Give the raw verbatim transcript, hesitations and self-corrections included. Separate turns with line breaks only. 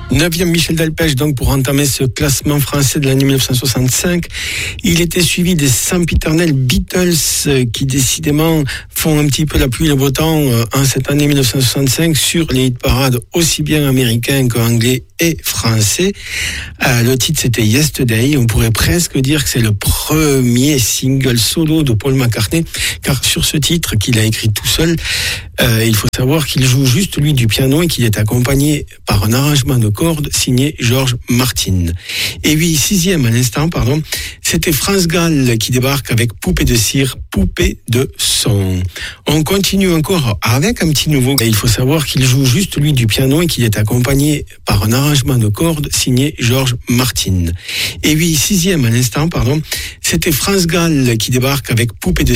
Neuvième Michel Delpech, donc, pour entamer ce classement français de l'année dix-neuf cent soixante-cinq. Il était suivi des sempiternels Beatles, qui décidément font un petit peu la pluie et le beau temps en cette année dix-neuf cent soixante-cinq sur les hit parades aussi bien américains qu'anglais et français. Euh, le titre, c'était Yesterday. On pourrait presque dire que c'est le premier single solo de Paul McCartney, car sur ce titre qu'il a écrit tout seul, euh, il faut savoir qu'il joue juste lui du piano et qu'il est accompagné par un arrangement de cordes signé George Martin. Et oui, sixième à l'instant, pardon, c'était France Gall qui débarque avec Poupée de cire, Poupée de son. On continue encore avec un petit nouveau. Il faut savoir qu'il joue juste lui du piano et qu'il est accompagné par un arrangement de cordes signé George Martin. Et oui, sixième à l'instant, pardon, c'était France Gall qui débarque avec Poupée de